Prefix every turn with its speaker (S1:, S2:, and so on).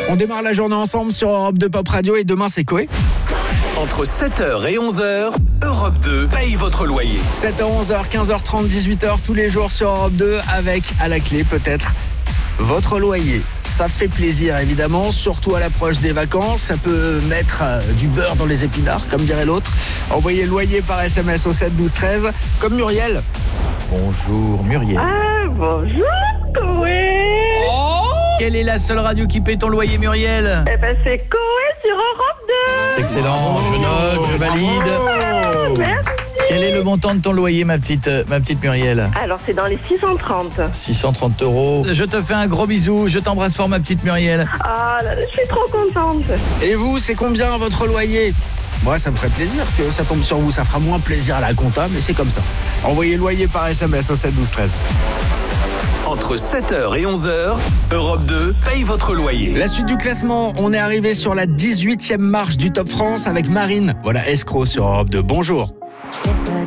S1: On démarre la journée ensemble sur Europe 2 Pop Radio et demain c'est Coé.
S2: Entre 7h et 11h, Europe 2 paye votre loyer.
S1: 7h, 11h, 15h30, 18h tous les jours sur Europe 2 avec à la clé peut-être votre loyer. Ça fait plaisir évidemment, surtout à l'approche des vacances. Ça peut mettre du beurre dans les épinards, comme dirait l'autre. Envoyez le loyer par SMS au 7 12 13, comme Muriel. Bonjour Muriel.
S3: Ah, bonjour, Coé.
S4: Quelle est la seule radio qui paie ton loyer, Muriel?
S3: Eh ben, c'est Coé sur Europe 2.
S4: Excellent, je note, je valide.
S3: Merci.
S4: Quel est le montant de ton loyer, ma petite Muriel?
S3: Alors, c'est dans les 630.
S4: 630 €. Je te fais un gros bisou, je t'embrasse fort, ma petite Muriel.
S3: Ah là là, je suis trop contente.
S1: Et vous, c'est combien votre loyer? Moi, ça me ferait plaisir que ça tombe sur vous. Ça fera moins plaisir à la compta, mais c'est comme ça. Envoyez le loyer par SMS au 7 12 13.
S2: Entre 7h et 11h, Europe 2 paye votre loyer.
S1: La suite du classement, on est arrivé sur la 18e marche du Top France avec Marine. Voilà, Escroc sur Europe 2. Bonjour.
S5: Je sais pas